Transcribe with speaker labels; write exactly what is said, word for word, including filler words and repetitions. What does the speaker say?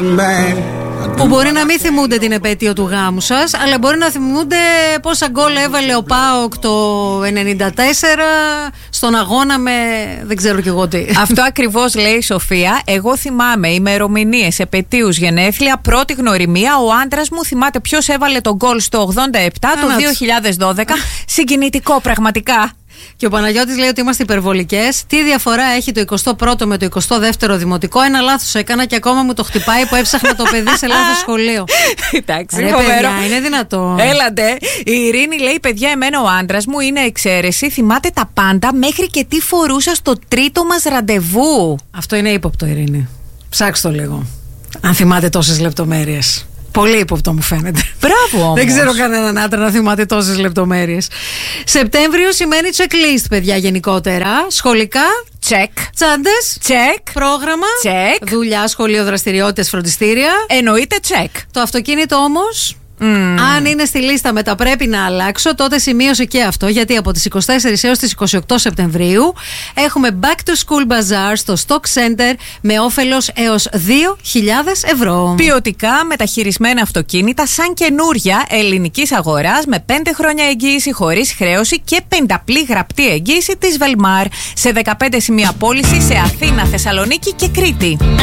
Speaker 1: Που μπορεί να μην θυμούνται την επέτειο του γάμου σας, αλλά μπορεί να θυμούνται πόσα γκολ έβαλε ο ΠΑΟΚ το ενενήντα τέσσερα στον αγώνα με δεν ξέρω κι εγώ τι.
Speaker 2: Αυτό ακριβώς λέει η Σοφία. Εγώ θυμάμαι ημερομηνίες, επετείους, γενέθλια, πρώτη γνωριμία. Ο άντρας μου θυμάται ποιος έβαλε τον γκολ στο ογδόντα επτά το δύο χιλιάδες δώδεκα. Συγκινητικό πραγματικά.
Speaker 1: Και ο Παναγιώτης λέει ότι είμαστε υπερβολικές. Τι διαφορά έχει το εικοστό πρώτο με το εικοστό δεύτερο δημοτικό? Ένα λάθος έκανα και ακόμα μου το χτυπάει που έψαχνα το παιδί σε λάθος σχολείο.
Speaker 2: Εντάξει,
Speaker 1: ρε παιδιά, είναι δυνατό.
Speaker 2: Έλατε. Η Ειρήνη λέει: παιδιά, εμένα ο άντρας μου είναι εξαίρεση. Θυμάται τα πάντα μέχρι και τι φορούσα στο τρίτο μας ραντεβού.
Speaker 1: Αυτό είναι ύποπτο, Ειρήνη. Ψάξτε το λίγο. Αν θυμάται τόσες λεπτομέρειες. Πολύ ύποπτο μου φαίνεται.
Speaker 2: Μπράβο όμως.
Speaker 1: Δεν ξέρω κανέναν άντρα να θυμάται τόσες λεπτομέρειες. Σεπτέμβριο σημαίνει checklist, παιδιά, γενικότερα. Σχολικά.
Speaker 2: Check.
Speaker 1: Τσάντες.
Speaker 2: Check.
Speaker 1: Πρόγραμμα.
Speaker 2: Check.
Speaker 1: Δουλειά, σχολείο, δραστηριότητες, φροντιστήρια.
Speaker 2: Εννοείται check.
Speaker 1: Το αυτοκίνητο όμως.
Speaker 2: Mm.
Speaker 1: Αν είναι στη λίστα με τα πρέπει να αλλάξω, τότε σημείωσε και αυτό, γιατί από τις είκοσι τέσσερις έως τις είκοσι οκτώ Σεπτεμβρίου έχουμε Back to School Bazaar στο Stock Center με όφελος έως δύο χιλιάδες ευρώ.
Speaker 2: Ποιοτικά μεταχειρισμένα αυτοκίνητα σαν καινούρια ελληνικής αγοράς με πέντε χρόνια εγγύηση χωρίς χρέωση και πενταπλή γραπτή εγγύηση της Velmar σε δεκαπέντε σημεία πώληση σε Αθήνα, Θεσσαλονίκη και Κρήτη.